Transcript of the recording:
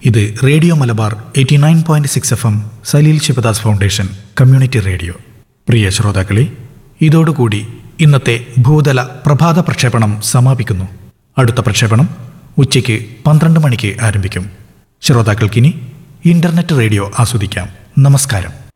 ഇത് radio Malabar 89.6 FM Saleel Sivadas foundation community radio. പ്രിയ ശ്രോതാക്കളെ, ഇതോടുകൂടി ഇന്നത്തെ ഭൂതല പ്രഭാത പ്രക്ഷേപണം സമാപിക്കുന്നു. അടുത്ത പ്രക്ഷേപണം ഉച്ചയ്ക്ക് 12 മണിക്ക് ആരംഭിക്കും. ശ്രോതാക്കൾക്കിനി ഇന്റർനെറ്റ് റേഡിയോ ആസ്വദിക്കാം. നമസ്കാരം.